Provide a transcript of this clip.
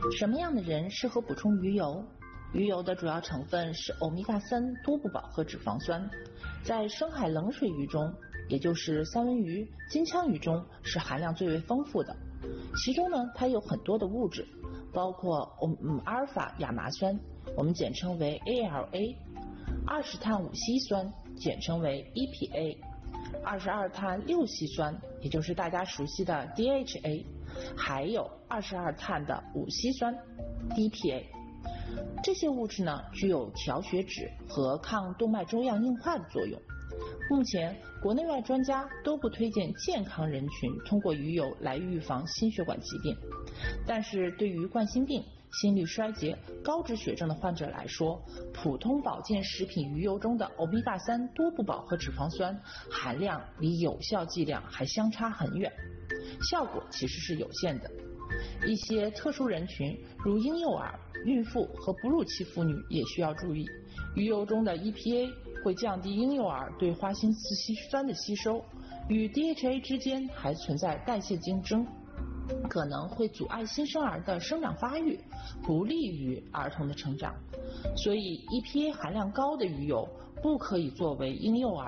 什么样的人适合补充鱼油？鱼油的主要成分是欧米伽3多不饱和脂肪酸，在深海冷水鱼中，也就是三文鱼、金枪鱼中是含量最为丰富的。其中呢，它有很多的物质，包括阿尔法亚麻酸，我们简称为 ALA， 20碳5烯酸，简称为 EPA， 22碳6烯酸，也就是大家熟悉的 DHA， 还有22碳的5烯酸 DPA。这些物质呢，具有调血脂和抗动脉粥样硬化的作用。目前国内外专家都不推荐健康人群通过鱼油来预防心血管疾病，但是对于冠心病、心律衰竭、高脂血症的患者来说，普通保健食品鱼油中的欧米伽3多不饱和脂肪酸含量离有效剂量还相差很远，效果其实是有限的。一些特殊人群，如婴幼儿、孕妇和哺乳期妇女也需要注意，鱼油中的 EPA 会降低婴幼儿对花青素烯酸的吸收，与 DHA 之间还存在代谢竞争，可能会阻碍新生儿的生长发育，不利于儿童的成长。所以 EPA 含量高的鱼油不可以作为婴幼儿